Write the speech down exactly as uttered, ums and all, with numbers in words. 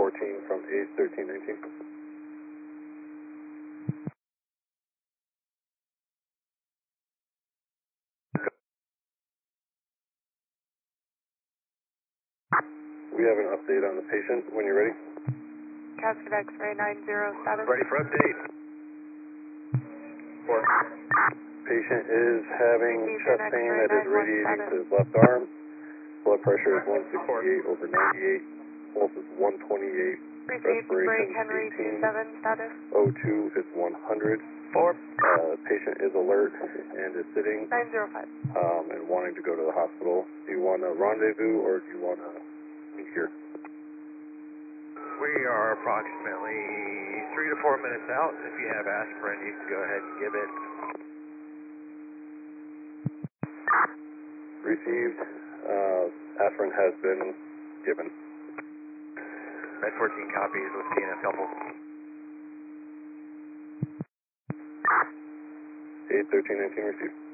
fourteen from eight thirteen nineteen. We have an update on the patient when you're ready. Cascade X-ray nine zero status. Ready for update. Four. Patient is having Received chest an pain X-ray that is nine one radiating status. to his left arm. Blood pressure is one sixty-eight over ninety-eight. Pulse is one twenty-eight. Received Brig Respiration Henry eighteen. two seven status. O two is one hundred. Four. Uh, patient is alert and is sitting nine zero five. um, and wanting to go to the hospital. Do you want a rendezvous or do you want to meet here? We are approximately three to four minutes out. If you have aspirin, you can go ahead and give it. Received. Uh, aspirin has been given. Med fourteen copies with T N F couple. eight thirteen nineteen received.